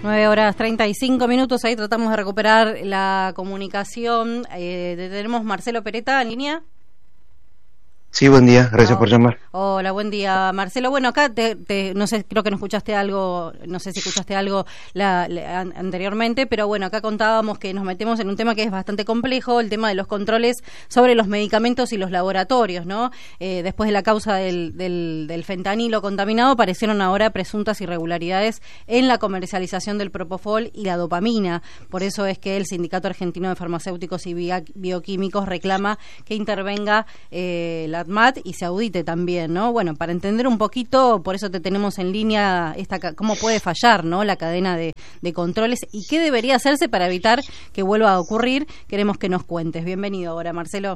9:35, ahí tratamos de recuperar la comunicación. Tenemos Marcelo Peretta en línea. Sí, buen día, gracias por llamar. Hola, buen día, Marcelo. Bueno, acá no sé, creo que no escuchaste algo, no sé si escuchaste algo anteriormente, pero bueno, acá contábamos que nos metemos en un tema que es bastante complejo, el tema de los controles sobre los medicamentos y los laboratorios, ¿no? Después de la causa del fentanilo contaminado, aparecieron ahora presuntas irregularidades en la comercialización del propofol y la dopamina. Por eso es que el Sindicato Argentino de Farmacéuticos y Bioquímicos reclama que intervenga la ADMAT y se audite también, ¿no? Bueno, para entender un poquito, por eso te tenemos en línea, cómo puede fallar, ¿no?, la cadena de controles y qué debería hacerse para evitar que vuelva a ocurrir. Queremos que nos cuentes. Bienvenido ahora, Marcelo.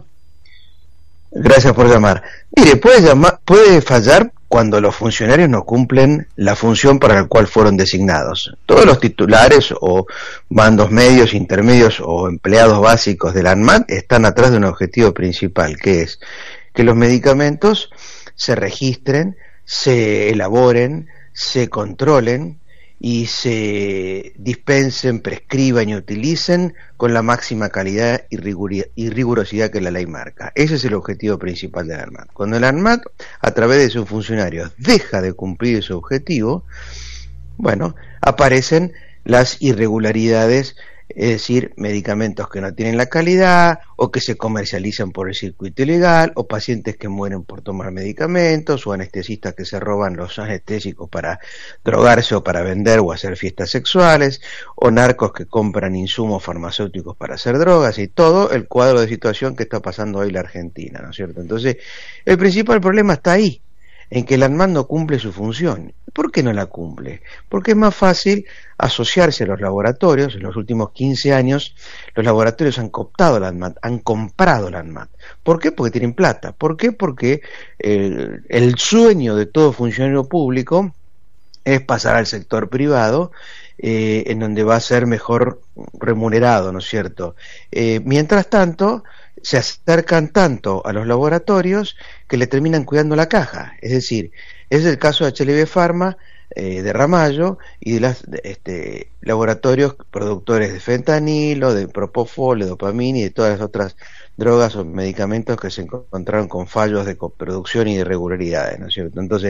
Gracias por llamar. Mire, puede fallar cuando los funcionarios no cumplen la función para la cual fueron designados. Todos los titulares o mandos medios, intermedios o empleados básicos de la ANMAT están atrás de un objetivo principal, que es que los medicamentos se registren, se elaboren, se controlen y se dispensen, prescriban y utilicen con la máxima calidad y rigurosidad que la ley marca. Ese es el objetivo principal de la ANMAT. Cuando la ANMAT, a través de sus funcionarios, deja de cumplir ese objetivo, bueno, aparecen las irregularidades, es decir, medicamentos que no tienen la calidad o que se comercializan por el circuito ilegal, o pacientes que mueren por tomar medicamentos, o anestesistas que se roban los anestésicos para drogarse o para vender o hacer fiestas sexuales, o narcos que compran insumos farmacéuticos para hacer drogas, y todo el cuadro de situación que está pasando hoy la Argentina, ¿no es cierto? Entonces, el principal problema está ahí, en que la ANMAT no cumple su función. ¿Por qué no la cumple? Porque es más fácil asociarse a los laboratorios. En los últimos 15 años los laboratorios han cooptado la ANMAT, han comprado la ANMAT. ¿Por qué? Porque tienen plata. ¿Por qué? Porque el sueño de todo funcionario público es pasar al sector privado, en donde va a ser mejor remunerado, ¿no es cierto? Mientras tanto, se acercan tanto a los laboratorios que le terminan cuidando la caja. Es decir, es el caso de HLB Pharma, de Ramallo, y de los laboratorios productores de fentanilo, de propofol, de dopamina y de todas las otras drogas o medicamentos que se encontraron con fallos de coproducción y de irregularidades, ¿no es cierto? Entonces,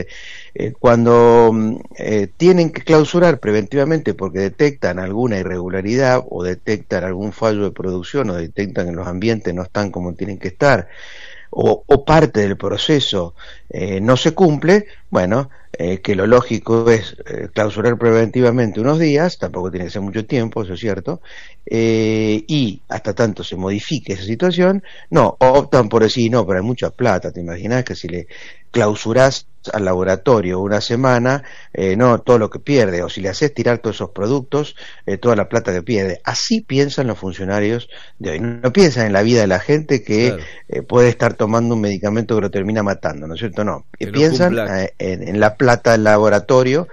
cuando tienen que clausurar preventivamente porque detectan alguna irregularidad o detectan algún fallo de producción o detectan que los ambientes no están como tienen que estar, o parte del proceso no se cumple, bueno, que lo lógico es clausurar preventivamente unos días, tampoco tiene que ser mucho tiempo, eso es cierto, y hasta tanto se modifique esa situación, no, optan por decir, no, pero hay mucha plata, te imaginas que si le clausurás al laboratorio una semana, no todo lo que pierde, o si le haces tirar todos esos productos, toda la plata que pierde. Así piensan los funcionarios de hoy, no piensan en la vida de la gente que claro, puede estar tomando un medicamento que lo termina matando, ¿no es cierto? No, piensan en la plata del laboratorio,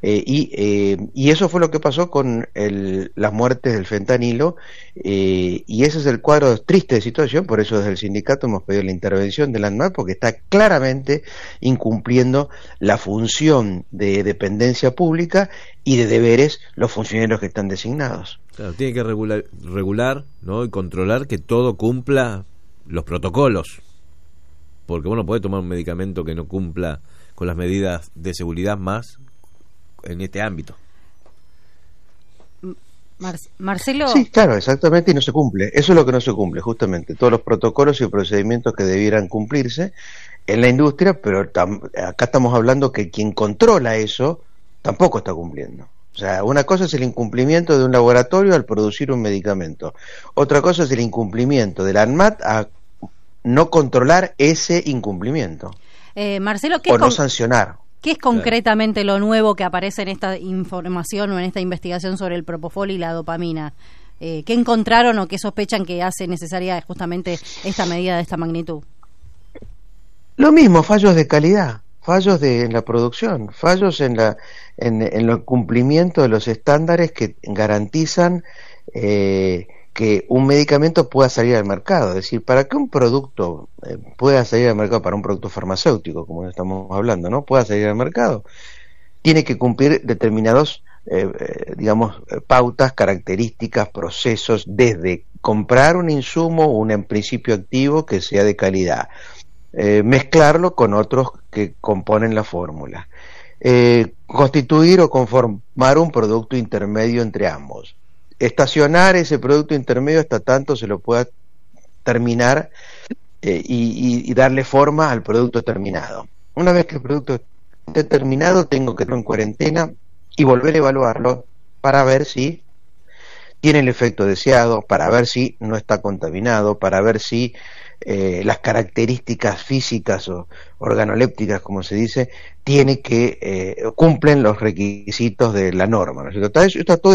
y eso fue lo que pasó con las muertes del fentanilo, y ese es el cuadro triste de situación. Por eso desde el sindicato hemos pedido la intervención de la ANMAT, porque está claramente incumpliendo la función de dependencia pública y de deberes los funcionarios que están designados. Claro, tiene que regular, ¿no?, y controlar que todo cumpla los protocolos, porque uno puede tomar un medicamento que no cumpla con las medidas de seguridad más en este ámbito. Marcelo. Sí, claro, exactamente, y no se cumple. Eso es lo que no se cumple, justamente. Todos los protocolos y procedimientos que debieran cumplirse en la industria, pero acá estamos hablando que quien controla eso tampoco está cumpliendo. O sea, una cosa es el incumplimiento de un laboratorio al producir un medicamento. Otra cosa es el incumplimiento de la ANMAT a no controlar ese incumplimiento. Marcelo, o no sancionar. ¿Qué es concretamente lo nuevo que aparece en esta información o en esta investigación sobre el propofol y la dopamina? ¿Qué encontraron o qué sospechan que hace necesaria justamente esta medida de esta magnitud? Lo mismo, fallos de calidad, fallos en la producción, fallos en el cumplimiento de los estándares que garantizan que un medicamento pueda salir al mercado. Es decir, para que un producto pueda salir al mercado, para un producto farmacéutico, como estamos hablando, ¿no?, pueda salir al mercado, tiene que cumplir determinados digamos, pautas, características, procesos, desde comprar un insumo, un principio activo que sea de calidad, mezclarlo con otros que componen la fórmula, constituir o conformar un producto intermedio entre ambos, estacionar ese producto intermedio hasta tanto se lo pueda terminar y darle forma al producto terminado. Una vez que el producto esté terminado, tengo que estar en cuarentena y volver a evaluarlo para ver si tiene el efecto deseado, para ver si no está contaminado, para ver si las características físicas o organolépticas, como se dice, cumplen los requisitos de la norma, ¿no es cierto? Está todo